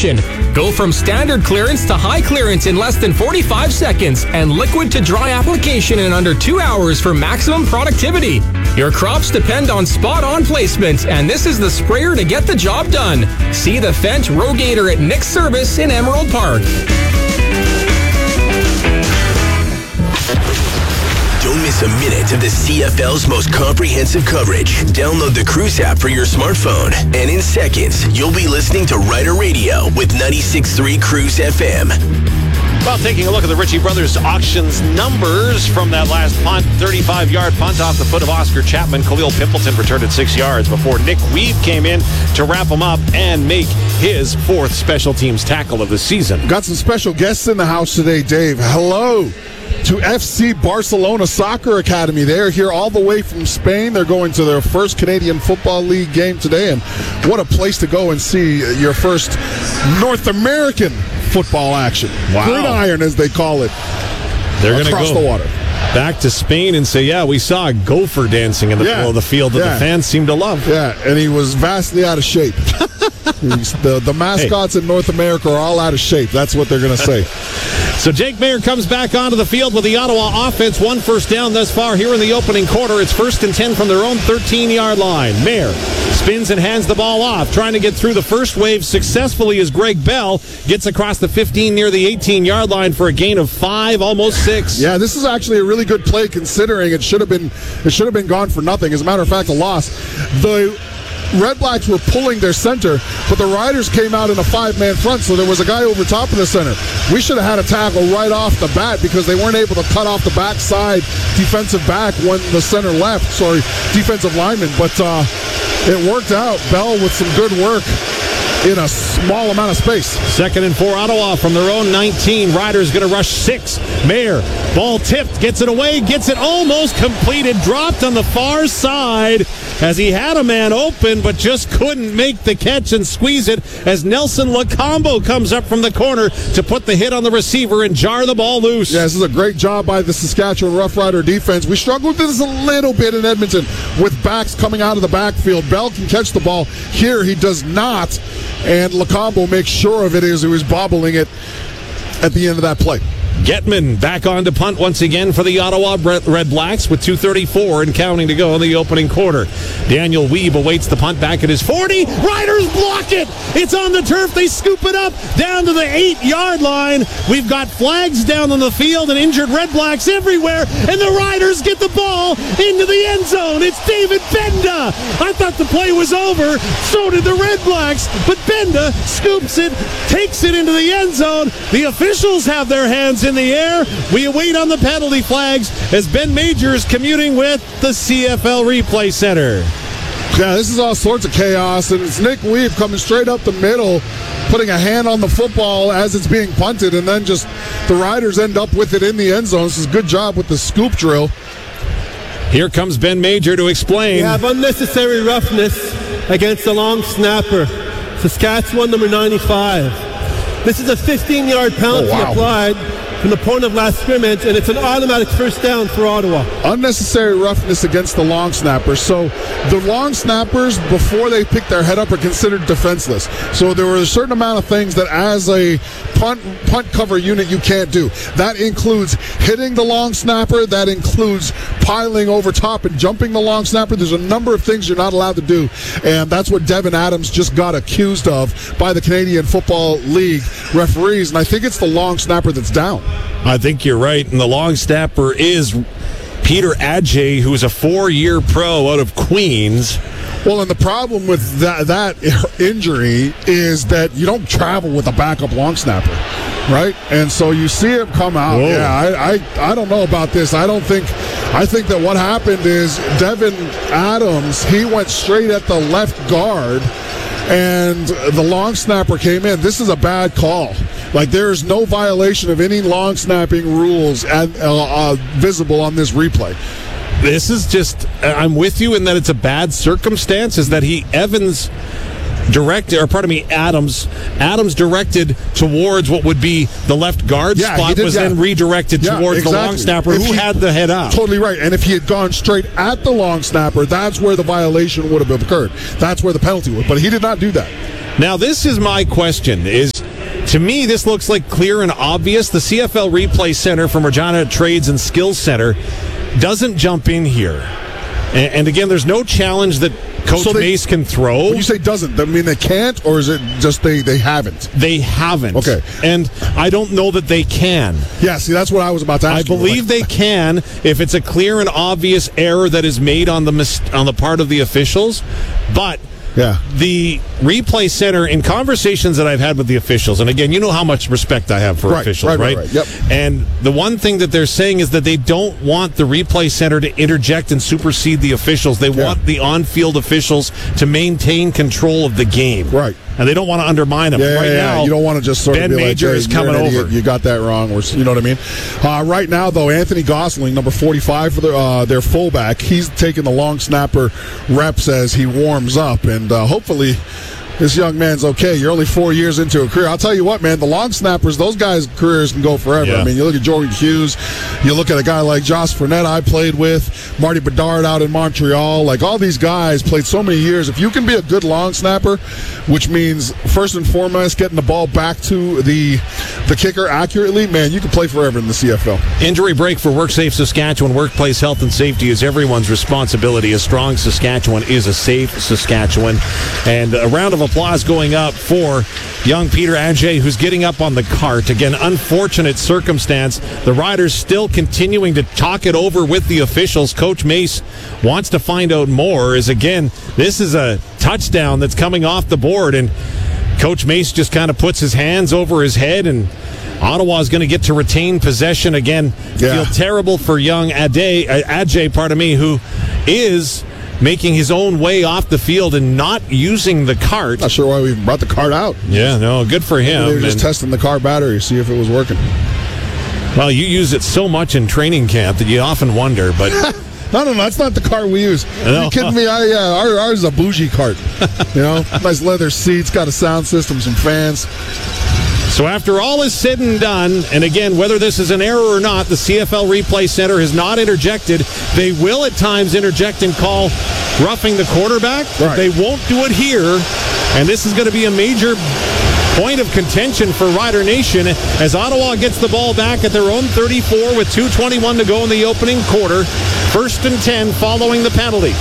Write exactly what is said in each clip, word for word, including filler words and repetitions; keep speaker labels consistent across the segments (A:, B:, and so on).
A: application. Go from standard clearance to high clearance in less than forty-five seconds and liquid to dry application in under two hours for maximum productivity. Your crops depend on spot-on placement, and this is the sprayer to get the job done. See the Fendt Rogator at Nick's Service in Emerald Park.
B: Don't miss a minute of the C F L's most comprehensive coverage. Download the Cruise app for your smartphone, and in seconds, you'll be listening to Rider Radio with ninety-six point three Cruise F M.
C: Well, taking a look at the Ritchie Brothers auctions numbers from that last punt, thirty-five-yard punt off the foot of Oscar Chapman. Khalil Pimpleton returned it six yards before Nick Weave came in to wrap him up and make his fourth special teams tackle of the season.
D: Got some special guests in the house today, Dave. Hello to F C Barcelona Soccer Academy. They're here all the way from Spain. They're going to their first Canadian Football League game today, and what a place to go and see your first North American football action.
C: Wow.
D: Gridiron, as they call it.
C: They're going to
D: across
C: go
D: the water.
C: Back to Spain and say, yeah, we saw a gopher dancing in the
D: Yeah.
C: middle of the field that
D: Yeah.
C: the fans seem to love.
D: Yeah, and he was vastly out of shape. He's- the, the mascots hey. in North America are all out of shape. That's what they're going to say.
C: So Jake Mayer comes back onto the field with the Ottawa offense. One first down thus far here in the opening quarter. It's first and ten from their own thirteen-yard line. Mayer spins and hands the ball off, trying to get through the first wave successfully as Greg Bell gets across the fifteen near the eighteen-yard line for a gain of five, almost six.
D: Yeah, this is actually a really good play considering it should have been it should have been gone for nothing. As a matter of fact, a loss. The Red Blacks were pulling their center, but the Riders came out in a five-man front, so there was a guy over top of the center. We should have had a tackle right off the bat because they weren't able to cut off the backside defensive back when the center left. Sorry, defensive lineman. But uh, it worked out. Bell with some good work in a small amount of space.
C: Second and four, Ottawa from their own nineteen. Riders going to rush six. Mayer, ball tipped, gets it away, gets it almost completed, dropped on the far side as he had a man open but just couldn't make the catch and squeeze it as Nelson Lacombo comes up from the corner to put the hit on the receiver and jar the ball loose.
D: Yeah, this is a great job by the Saskatchewan Rough Rider defense. We struggled with this a little bit in Edmonton with backs coming out of the backfield. Bell can catch the ball. Here he does not. And Lacombo makes sure of it as he was bobbling it at the end of that play.
C: Getman back on to punt once again for the Ottawa Red Blacks with two thirty-four and counting to go in the opening quarter. Daniel Weeb awaits the punt back at his forty. Riders block it. It's on the turf. They scoop it up down to the eight-yard line. We've got flags down on the field and injured Red Blacks everywhere, and the Riders get the ball into the end zone. It's David Benda. I thought the play was over. So did the Red Blacks, but Benda scoops it, takes it into the end zone. The officials have their hands in the air. We wait on the penalty flags as Ben Majors commuting with the C F L Replay Center.
D: Yeah, this is all sorts of chaos, and it's Nick Weave coming straight up the middle, putting a hand on the football as it's being punted, and then just the Riders end up with it in the end zone. This is a good job with the scoop drill.
C: Here comes Ben Major to explain.
E: We have unnecessary roughness against the long snapper, Saskatchewan number ninety-five. This is a fifteen-yard penalty
D: oh, wow.
E: applied from the point of last scrimmage, and it's an automatic first down for Ottawa.
D: Unnecessary roughness against the long snappers. So the long snappers, before they pick their head up, are considered defenseless. So there were a certain amount of things that as a punt, punt cover unit you can't do. That includes hitting the long snapper. That includes piling over top and jumping the long snapper. There's a number of things you're not allowed to do, and that's what Devin Adams just got accused of by the Canadian Football League referees, and I think it's the long snapper that's down.
C: I think you're right, and the long snapper is Peter Adjei, who's a four-year pro out of Queens.
D: Well, and the problem with that, that injury is that you don't travel with a backup long snapper, right? And so you see him come out. Whoa. Yeah, I, I I don't know about this. I don't think I think that what happened is Devin Adams, he went straight at the left guard, and the long snapper came in. This is a bad call. Like, there is no violation of any long snapping rules at, uh, uh, visible on this replay.
C: This is just, I'm with you in that it's a bad circumstance, is that he, Evans directed, or pardon me, Adams, Adams directed towards what would be the left guard
D: yeah,
C: spot,
D: did,
C: was
D: yeah.
C: then redirected
D: yeah,
C: towards
D: exactly.
C: the long snapper,
D: if
C: who
D: he,
C: had the head up.
D: Totally right. And if he had gone straight at the long snapper, that's where the violation would have occurred. That's where the penalty would. But he did not do that.
C: Now, this is my question, is To me, this looks like clear and obvious. The C F L Replay Center from Regina Trades and Skills Center doesn't jump in here. And, and again, there's no challenge that Coach so they, Mace can throw.
D: When you say doesn't, I mean they can't, or is it just they, they haven't?
C: They haven't.
D: Okay.
C: And I don't know that they can.
D: Yeah, see, that's what I was about to ask
C: I believe
D: you.
C: they can if it's a clear and obvious error that is made on the mis- on the part of the officials. But
D: yeah,
C: the replay center, in conversations that I've had with the officials, and again, you know how much respect I have for
D: right,
C: officials,
D: right,
C: right?
D: right, right? Yep.
C: And the one thing that they're saying is that they don't want the replay center to interject and supersede the officials. They
D: yeah.
C: want the on-field officials to maintain control of the game.
D: Right.
C: And they don't want to undermine them.
D: Yeah,
C: right
D: yeah,
C: now,
D: you don't want to just sort
C: Ben
D: of be
C: Major
D: like, hey,
C: is coming
D: over.
C: over.
D: You got that wrong. Or, you know what I mean? Uh, right now, though, Anthony Gosling, number forty-five for the, uh, their fullback, he's taking the long snapper reps as he warms up. And uh, hopefully this young man's okay. You're only four years into a career. I'll tell you what, man, the long snappers, those guys' careers can go forever.
C: Yeah.
D: I mean, you look at Jordan Hughes, you look at a guy like Josh Fournette I played with, Marty Bedard out in Montreal. Like, all these guys played so many years. If you can be a good long snapper, which means first and foremost getting the ball back to the the kicker accurately, man, you can play forever in the C F L.
C: Injury break for WorkSafe Saskatchewan. Workplace health and safety is everyone's responsibility. A strong Saskatchewan is a safe Saskatchewan. And a round of applause going up for young Peter Adjei, who's getting up on the cart. Again, unfortunate circumstance. The Riders still continuing to talk it over with the officials. Coach Mace wants to find out more. As again, this is a touchdown that's coming off the board, and Coach Mace just kind of puts his hands over his head, and Ottawa is going to get to retain possession again.
D: Yeah.
C: Feel terrible for young Adjei, uh, Adjei, pardon me, who is making his own way off the field and not using the cart.
D: Not sure why we even brought the cart out.
C: Yeah, no, good for him.
D: They were just
C: and,
D: testing the car battery, see if it was working.
C: Well, you use it so much in training camp that you often wonder, but
D: No, no, no, that's not the car we use.
C: No.
D: Are you kidding me? I, uh, our, ours is a bougie cart. You know, nice leather seats, got a sound system, some fans.
C: So after all is said and done, and again, whether this is an error or not, the C F L Replay Center has not interjected. They will at times interject and call roughing the quarterback.
D: Right.
C: They won't do it here, and this is going to be a major point of contention for Rider Nation as Ottawa gets the ball back at their own thirty-four with two twenty-one to go in the opening quarter. First and ten following the penalty.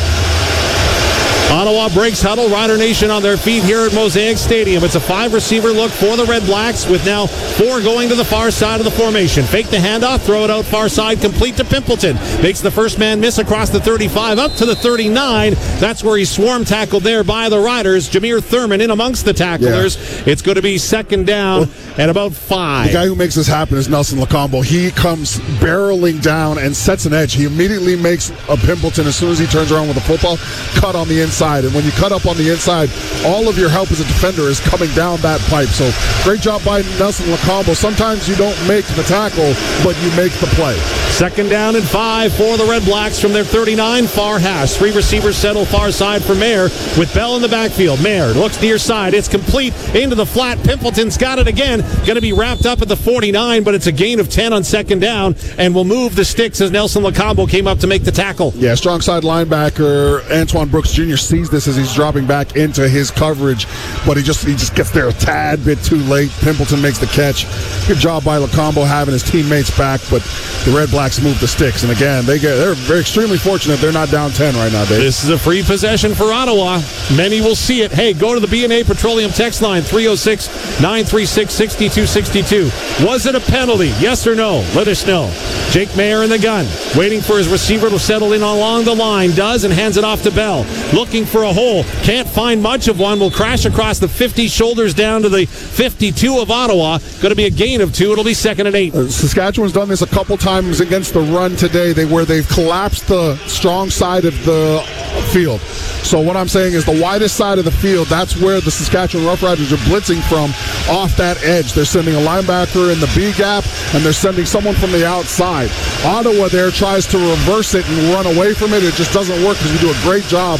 C: Ottawa breaks huddle. Rider Nation on their feet here at Mosaic Stadium. It's a five-receiver look for the Red Blacks with now four going to the far side of the formation. Fake the handoff, throw it out far side, complete to Pimpleton. Makes the first man miss across the thirty-five, up to the thirty-nine. That's where he swarm tackled there by the Riders. Jameer Thurman in amongst the tacklers. Yeah. It's going to be second down well, at about five.
D: The guy who makes this happen is Nelson Lacombo. He comes barreling down and sets an edge. He immediately makes a Pimpleton as soon as he turns around with the football, cut on the inside. And when you cut up on the inside, all of your help as a defender is coming down that pipe. So great job by Nelson Lacombo. Sometimes you don't make the tackle, but you make the play.
C: Second down and five for the Red Blacks from their thirty-nine far hash. Three receivers settle far side for Mayer with Bell in the backfield. Mayer looks near side. It's complete into the flat. Pimpleton's got it again. Going to be wrapped up at the forty-nine, but it's a gain of ten on second down and will move the sticks as Nelson Lacombo came up to make the tackle.
D: Yeah, strong side linebacker Antoine Brooks Junior sees this as he's dropping back into his coverage, but he just he just gets there a tad bit too late. Pimpleton makes the catch. Good job by Lacombo having his teammates back, but the Red Blacks move the sticks. And again, they get they're very extremely fortunate they're not down ten right now, Dave.
C: This is a free possession for Ottawa. Many will see it. Hey, go to the B and A Petroleum text line three oh six, nine three six, six two six two. Was it a penalty? Yes or no? Let us know. Jake Mayer in the gun, waiting for his receiver to settle in along the line. Does and hands it off to Bell. Looking for a hole. Can't find much of one. Will crash across the fifty, shoulders down to the fifty-two of Ottawa. Going to be a gain of two. It'll be second and eight.
D: Uh, Saskatchewan's done this a couple times against the run today. They where they've collapsed the strong side of the field. So what I'm saying is the widest side of the field, that's where the Saskatchewan Roughriders are blitzing from off that edge. They're sending a linebacker in the B gap, and they're sending someone from the outside. Ottawa there tries to reverse it and run away from it. It just doesn't work because we do a great job on the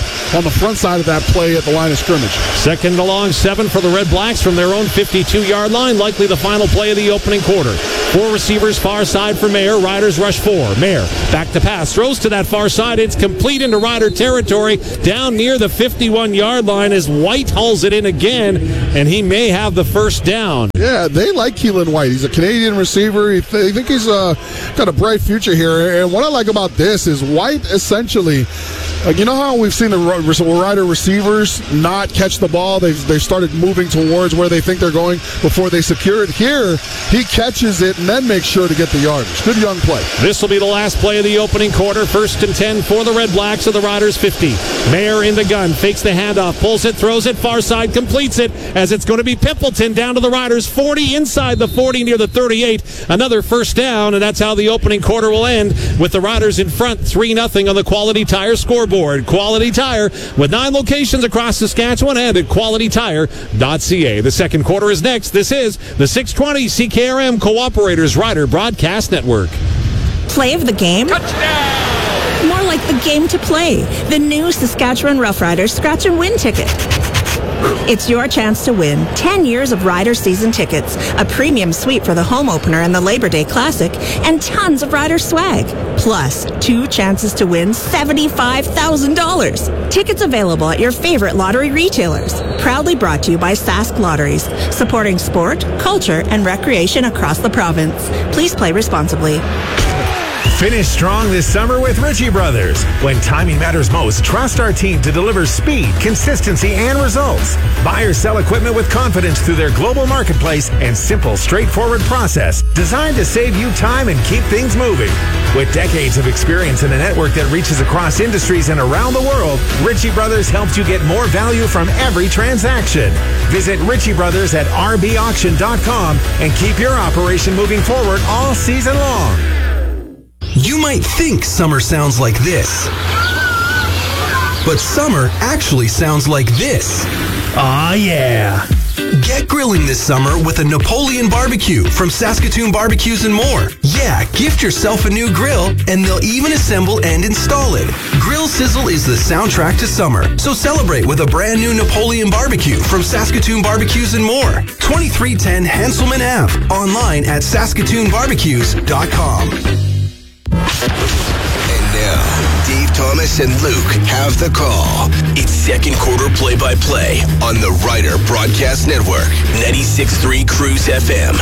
D: the front side of that play at the line of scrimmage.
C: Second and long, seven for the Red Blacks from their own fifty-two-yard line. Likely the final play of the opening quarter. Four receivers far side for Mayer. Riders rush four. Mayer back to pass. Throws to that far side. It's complete into Rider territory. Down near the fifty-one-yard line as White hauls it in again, and he may have the first down.
D: Yeah, they like Keelan White. He's a Canadian receiver. He th- I think he's uh, got a bright future here. And what I like about this is White essentially, like, you know how we've seen the Rider receivers not catch the ball? They've, they've started moving towards where they think they're going before they secure it. Here, he catches it and then makes sure to get the yardage. Good young play.
C: This will be the last play of the opening quarter. First and ten for the Red Blacks of the Riders fifty. Mayer in the gun, fakes the handoff, pulls it, throws it, far side, completes it, as it's going to be Pimpleton down to the Riders forty, inside the forty, near the thirty-eight. Another first down, and that's how the opening quarter will end, with the Riders in front three nothing on the Quality Tire scoreboard. Quality Tire, with nine locations across Saskatchewan and at quality tire dot c a. The second quarter is next. This is the six twenty C K R M Cooperators Rider Broadcast Network.
F: Play of the game? Touchdown! More like the game to play. The new Saskatchewan Roughriders Scratch and Win ticket. It's your chance to win ten years of Rider season tickets, a premium suite for the home opener and the Labor Day Classic, and tons of Rider swag. Plus, two chances to win seventy-five thousand dollars. Tickets available at your favorite lottery retailers. Proudly brought to you by Sask Lotteries, supporting sport, culture, and recreation across the province. Please play responsibly.
G: Finish strong this summer with Ritchie Brothers. When timing matters most, trust our team to deliver speed, consistency, and results. Buy or sell equipment with confidence through their global marketplace and simple, straightforward process designed to save you time and keep things moving. With decades of experience and a network that reaches across industries and around the world, Ritchie Brothers helps you get more value from every transaction. Visit Ritchie Brothers at r b auction dot com and keep your operation moving forward all season long.
B: You might think summer sounds like this, but summer actually sounds like this.
G: Aw, yeah.
B: Get grilling this summer with a Napoleon barbecue from Saskatoon Barbecues and More. Yeah, gift yourself a new grill, and they'll even assemble and install it. Grill Sizzle is the soundtrack to summer, so celebrate with a brand new Napoleon barbecue from Saskatoon Barbecues and More. twenty-three ten Hanselman Avenue. Online at saskatoon barbecues dot com. And now, Dave Thomas and Luke have the call. It's second quarter play-by-play on the Rider Broadcast Network, ninety-six point three Cruise F M.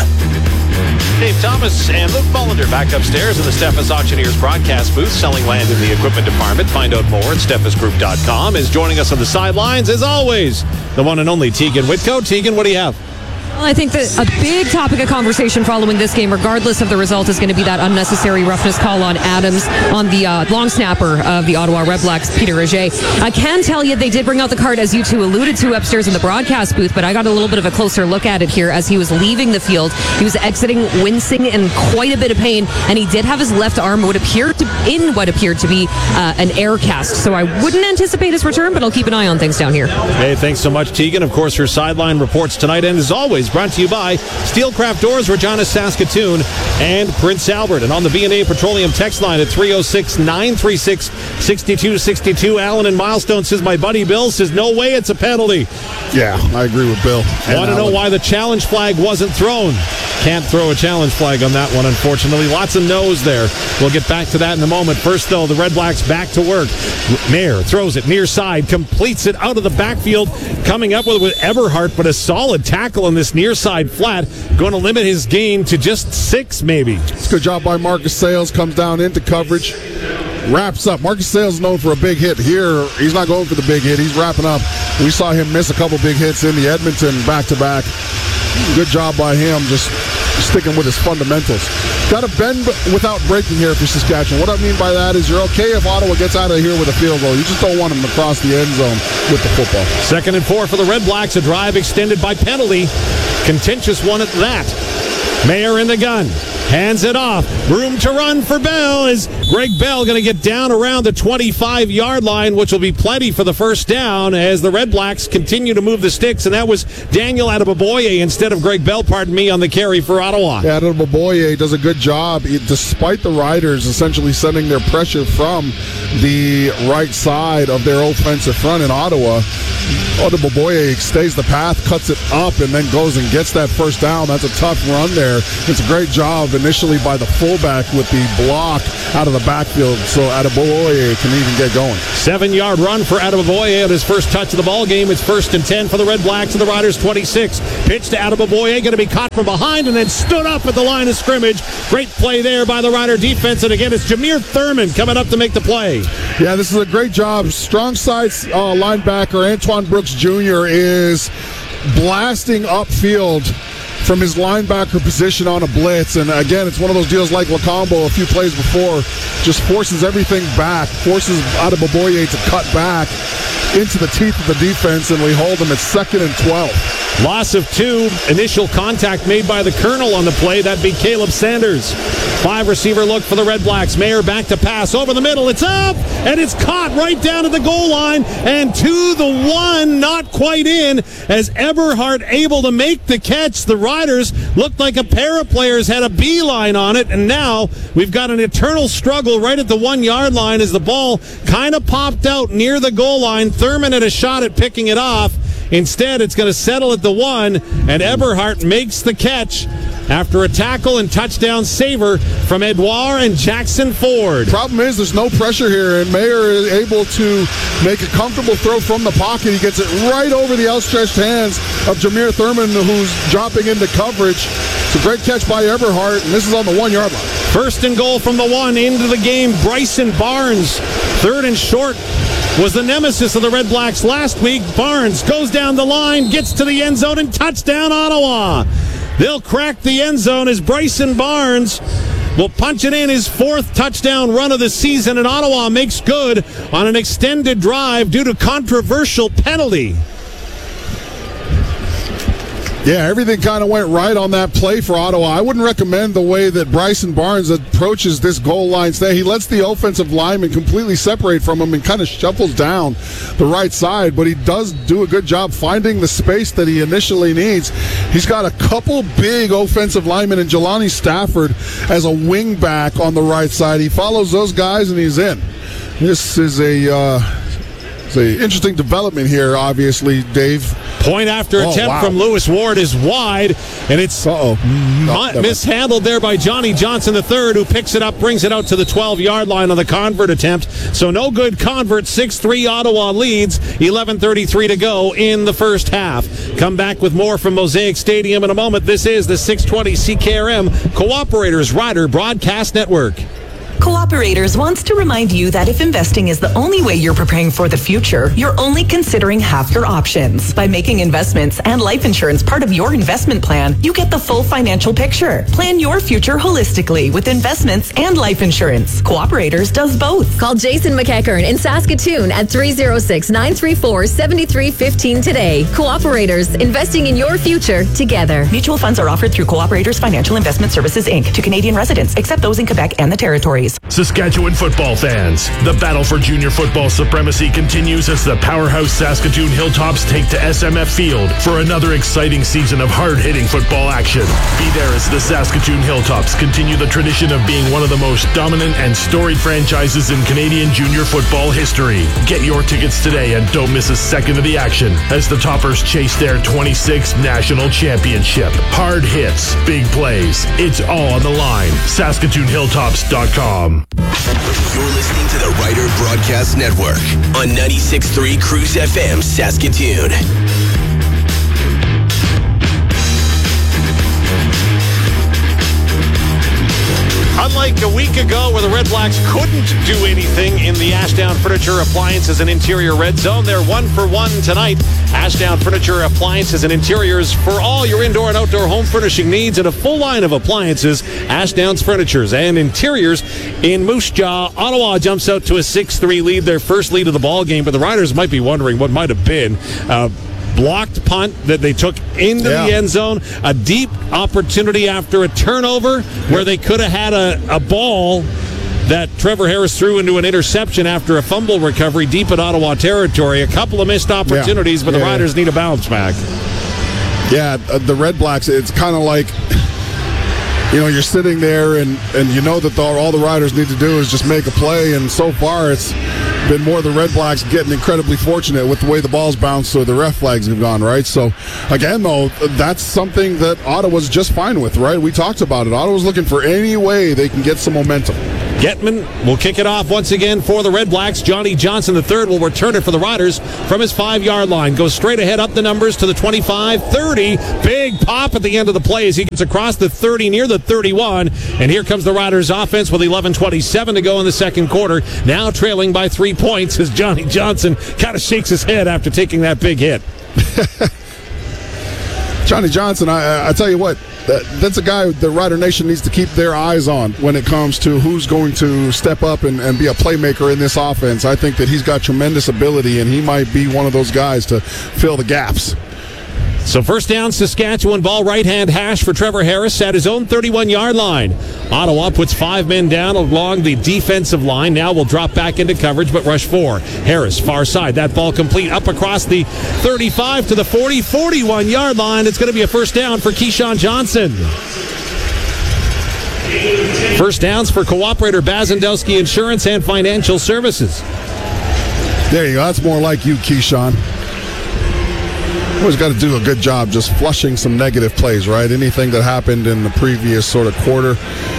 C: Dave Thomas and Luke Mullender back upstairs in the Steffes Auctioneers broadcast booth, selling land in the equipment department. Find out more at steffes group dot com. Is joining us on the sidelines, as always, the one and only Tegan Whitco. Tegan, what do you have?
H: Well, I think that a big topic of conversation following this game, regardless of the result, is going to be that unnecessary roughness call on Adams, on the uh, long snapper of the Ottawa Red Blacks, Peter Auger. I can tell you they did bring out the card, as you two alluded to, upstairs in the broadcast booth, but I got a little bit of a closer look at it here as he was leaving the field. He was exiting, wincing, in quite a bit of pain, and he did have his left arm what appeared to, in what appeared to be uh, an air cast. So I wouldn't anticipate his return, but I'll keep an eye on things down here.
C: Hey, thanks so much, Tegan. Of course, her sideline reports tonight, and as always, brought to you by Steelcraft Doors, Regina, Saskatoon, and Prince Albert. And on the B and A Petroleum text line at three oh six, nine three six, six two six two, Alan in Milestone says, my buddy Bill says, no way it's a penalty.
D: Yeah, I agree with Bill.
C: Want to know why the challenge flag wasn't thrown? Can't throw a challenge flag on that one, unfortunately. Lots of no's there. We'll get back to that in a moment. First, though, the Red Blacks back to work. Mayer throws it near side, completes it out of the backfield, coming up with, with Eberhardt, but a solid tackle on this near side flat, going to limit his gain to just six, maybe.
D: It's a good job by Marcus Sayles. Comes down into coverage, wraps up. Marcus Sayles is known for a big hit. Here, he's not going for the big hit. He's wrapping up. We saw him miss a couple big hits in the Edmonton back-to-back. Good job by him, just sticking with his fundamentals. Got to bend without breaking here for Saskatchewan. What I mean by that is you're okay if Ottawa gets out of here with a field goal. You just don't want them to cross the end zone with the football.
C: Second and four for the Red Blacks. A drive extended by penalty. Contentious one at that. Mayer in the gun. Hands it off. Room to run for Bell as Greg Bell going to get down around the twenty-five-yard line, which will be plenty for the first down as the Red Blacks continue to move the sticks. And that was Daniel Adeboboye instead of Greg Bell, pardon me, on the carry for Ottawa.
D: Yeah, Adeboboye does a good job, despite the Riders essentially sending their pressure from the right side of their offensive front in Ottawa. Adeboboye stays the path, cuts it up, and then goes and gets that first down. That's a tough run there. It's a great job initially by the fullback with the block out of the backfield, so Adeboboye can even get going.
C: Seven-yard run for Adeboboye at his first touch of the ball game. It's first and ten for the Red Blacks and the Riders twenty-six. Pitch to Adeboboye, going to be caught from behind and then stood up at the line of scrimmage. Great play there by the Rider defense, and again, it's Jameer Thurman coming up to make the play.
D: Yeah, this is a great job. Strong side uh, linebacker Antoine Brooks Junior is blasting upfield from his linebacker position on a blitz. And again, it's one of those deals like Lacombo a few plays before, just forces everything back, forces Adeboboye to cut back into the teeth of the defense, and we hold him at second and twelve.
C: Loss of two. Initial contact made by the Colonel on the play. That'd be Caleb Sanders. Five receiver look for the Red Blacks. Mayer back to pass over the middle. It's up, and it's caught right down at the goal line, and to the one, not quite in, as Eberhardt able to make the catch. The Riders looked like a pair of players had a beeline on it, and now we've got an eternal struggle right at the one-yard line as the ball kind of popped out near the goal line. Thurman had a shot at picking it off. Instead, it's going to settle at the one, and Eberhardt makes the catch after a tackle and touchdown saver from Edouard and Jackson Ford.
D: Problem is, there's no pressure here, and Mayer is able to make a comfortable throw from the pocket. He gets it right over the outstretched hands of Jameer Thurman, who's dropping into coverage. It's a great catch by Eberhardt, and this is on the one-yard line.
C: First and goal from the one into the game. Bryson Barnes, third and short, was the nemesis of the Red Blacks last week. Barnes goes down the line, gets to the end zone, and touchdown Ottawa. They'll crack the end zone as Bryson Barnes will punch it in, his fourth touchdown run of the season, and Ottawa makes good on an extended drive due to controversial penalty.
D: Yeah, everything kind of went right on that play for Ottawa. I wouldn't recommend the way that Bryson Barnes approaches this goal line stay. He lets the offensive lineman completely separate from him and kind of shuffles down the right side, but he does do a good job finding the space that he initially needs. He's got a couple big offensive linemen in Jelani Stafford as a wing back on the right side. He follows those guys and he's in. This is a... Uh, It's an interesting development here, obviously, Dave.
C: Point after
D: oh,
C: attempt
D: wow.
C: from Lewis Ward is wide, and it's
D: Uh-oh.
C: mu-
D: No,
C: mishandled there by Johnny Johnson the third, who picks it up, brings it out to the twelve-yard line on the convert attempt. So no good convert. six three Ottawa leads. eleven thirty-three to go in the first half. Come back with more from Mosaic Stadium in a moment. This is the six twenty C K R M Cooperators Rider Broadcast Network.
I: Cooperators wants to remind you that if investing is the only way you're preparing for the future, you're only considering half your options. By making investments and life insurance part of your investment plan, you get the full financial picture. Plan your future holistically with investments and life insurance. Cooperators does both.
J: Call Jason McEachern in Saskatoon at three oh six, nine three four, seven three one five today. Cooperators, investing in your future together.
I: Mutual funds are offered through Cooperators Financial Investment Services, Incorporated to Canadian residents, except those in Quebec and the Territories.
K: Saskatchewan football fans, the battle for junior football supremacy continues as the powerhouse Saskatoon Hilltops take to S M F Field for another exciting season of hard-hitting football action. Be there as the Saskatoon Hilltops continue the tradition of being one of the most dominant and storied franchises in Canadian junior football history. Get your tickets today and don't miss a second of the action as the Toppers chase their twenty-sixth national championship. Hard hits, big plays, it's all on the line. Saskatoon Hilltops dot com.
B: You're listening to the Rider Broadcast Network on ninety-six point three Cruise F M Saskatoon.
C: Unlike a week ago where the Red Blacks couldn't do anything in the Ashdown Furniture Appliances and Interior Red Zone, they're one for one tonight. Ashdown Furniture Appliances and Interiors for all your indoor and outdoor home furnishing needs and a full line of appliances. Ashdown's Furnitures and Interiors in Moose Jaw. Ottawa jumps out to a six three lead, their first lead of the ball game, but the Riders might be wondering what might have been. Uh, blocked punt that they took into
D: yeah.
C: the end zone, a deep opportunity after a turnover where they could have had a, a ball that Trevor Harris threw into an interception after a fumble recovery deep in Ottawa territory. A couple of missed opportunities, yeah. but the yeah, Riders yeah. need a bounce back.
D: Yeah, the Red Blacks, it's kind of like, you know, you're sitting there and, and you know that the, all the Riders need to do is just make a play, and so far it's been more the Red Blacks getting incredibly fortunate with the way the ball's bounced or the ref flags have gone, right? So, again, though, that's something that Ottawa's just fine with, right? We talked about it. Ottawa's looking for any way they can get some momentum.
C: Getman will kick it off once again for the Red Blacks. Johnny Johnson the third will return it for the Riders from his five-yard line. Goes straight ahead up the numbers to the twenty-five, thirty. Big pop at the end of the play as he gets across the thirty near the thirty-one. And here comes the Riders offense with eleven twenty-seven to go in the second quarter. Now trailing by three points as Johnny Johnson kind of shakes his head after taking that big hit.
D: Johnny Johnson, I, I tell you what, that, that's a guy the Rider Nation needs to keep their eyes on when it comes to who's going to step up and, and be a playmaker in this offense. I think that he's got tremendous ability, and he might be one of those guys to fill the gaps.
C: So first down, Saskatchewan, ball right-hand hash for Trevor Harris at his own thirty-one-yard line. Ottawa puts five men down along the defensive line. Now will drop back into coverage, but rush four. Harris, far side. That ball complete up across the thirty-five to the forty, forty-one-yard line. It's going to be a first down for Keyshawn Johnson. First downs for cooperator Bazendowski Insurance and Financial Services.
D: There you go. That's more like you, Keyshawn. Always got to do a good job just flushing some negative plays, right? Anything that happened in the previous sort of quarter,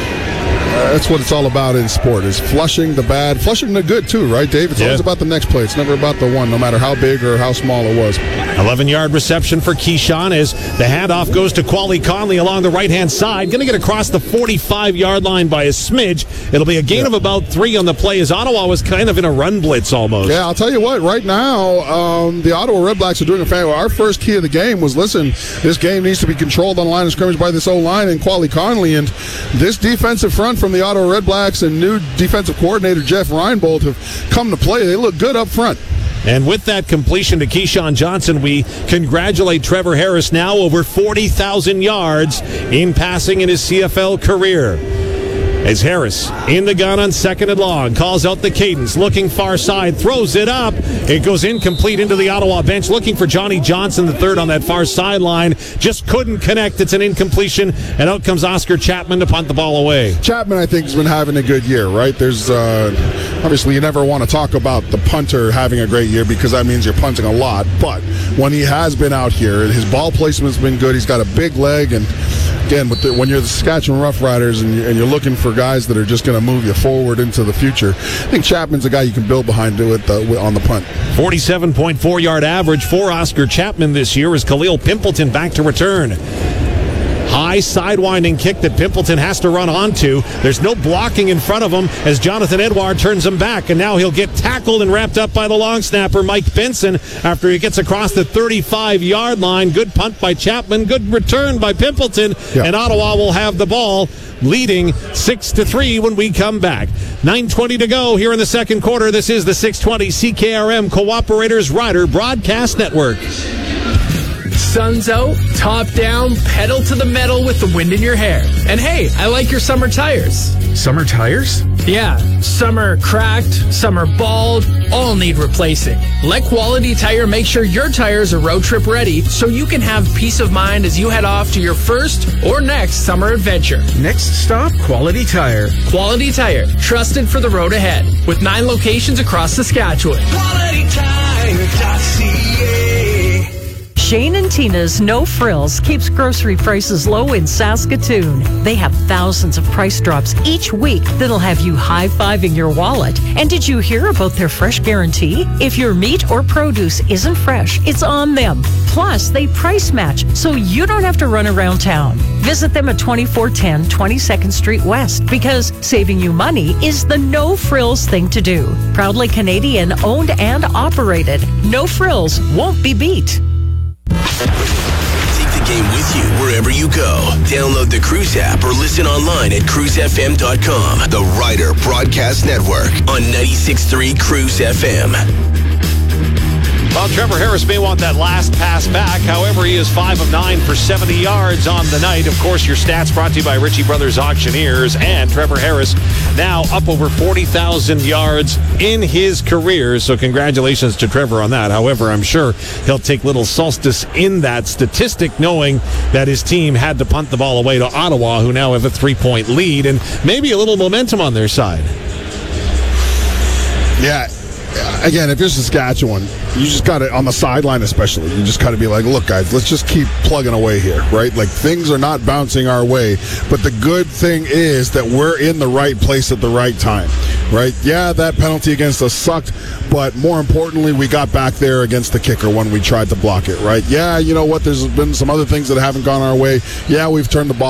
D: uh, that's what it's all about in sport, is flushing the bad, flushing the good too, right, Dave? It's yeah. always about the next play. It's never about the one, no matter how big or how small it was.
C: eleven-yard reception for Keyshawn as the handoff goes to Quali Conley along the right-hand side. Going to get across the forty-five-yard line by a smidge. It'll be a gain yeah. of about three on the play as Ottawa was kind of in a run blitz almost.
D: Yeah, I'll tell you what, right now, um, the Ottawa Red Blacks are doing a fan. Our first key of the game was, listen, this game needs to be controlled on the line of scrimmage by this O-line and Quali Conley, and this defensive front from the Ottawa Red Blacks and new defensive coordinator Jeff Reinbold have come to play. They look good up front.
C: And with that completion to Keyshawn Johnson, we congratulate Trevor Harris, now over forty thousand yards in passing in his C F L career. As Harris in the gun on second and long, calls out the cadence, looking far side, throws it up. It goes incomplete into the Ottawa bench, looking for Johnny Johnson, the third on that far sideline. Just couldn't connect. It's an incompletion, and out comes Oscar Chapman to punt the ball away.
D: Chapman, I think, has been having a good year, right? There's uh, obviously you never want to talk about the punter having a great year because that means you're punting a lot. But when he has been out here, his ball placement's been good. He's got a big leg, and again, with the, when you're the Saskatchewan Roughriders and, you, and you're looking for guys that are just going to move you forward into the future, I think Chapman's a guy you can build behind to it uh, on the punt.
C: forty-seven point four yard average for Oscar Chapman this year as Khalil Pimpleton back to return. High sidewinding kick that Pimpleton has to run onto. There's no blocking in front of him as Jonathan Edouard turns him back, and now he'll get tackled and wrapped up by the long snapper Mike Benson after he gets across the thirty-five-yard line. Good punt by Chapman, good return by Pimpleton, yeah. and Ottawa will have the ball, leading six to three when we come back. nine twenty to go here in the second quarter. This is the six twenty C K R M Cooperators Rider Broadcast Network.
L: Sun's out, top down, pedal to the metal with the wind in your hair. And hey, I like your summer tires.
G: Summer tires?
L: Yeah, some are cracked, some are bald, all need replacing. Let Quality Tire make sure your tires are road trip ready so you can have peace of mind as you head off to your first or next summer adventure.
G: Next stop, Quality Tire.
L: Quality Tire, trusted for the road ahead, with nine locations across Saskatchewan.
M: Quality Tire dot C A. Shane and Tina's No Frills keeps grocery prices low in Saskatoon. They have thousands of price drops each week that'll have you high-fiving your wallet. And did you hear about their fresh guarantee? If your meat or produce isn't fresh, it's on them. Plus, they price match, so you don't have to run around town. Visit them at twenty-four ten twenty-second Street West, because saving you money is the No Frills thing to do. Proudly Canadian owned and operated. No Frills won't be beat.
B: Take the game with you wherever you go. Download the Cruise app or listen online at cruise f m dot com. The Rider Broadcast Network on ninety-six point three Cruise F M.
C: Well, Trevor Harris may want that last pass back. However, he is five of nine for seventy yards on the night. Of course, your stats brought to you by Ritchie Brothers Auctioneers. And Trevor Harris now up over forty thousand yards in his career. So congratulations to Trevor on that. However, I'm sure he'll take little solstice in that statistic, knowing that his team had to punt the ball away to Ottawa, who now have a three-point lead and maybe a little momentum on their side.
D: Yeah. Again, if you're Saskatchewan, you just got to, on the sideline especially, you just got to be like, look, guys, let's just keep plugging away here, right? Like, things are not bouncing our way. But the good thing is that we're in the right place at the right time, right? Yeah, that penalty against us sucked, but more importantly, we got back there against the kicker when we tried to block it, right? Yeah, you know what? There's been some other things that haven't gone our way. Yeah, we've turned the ball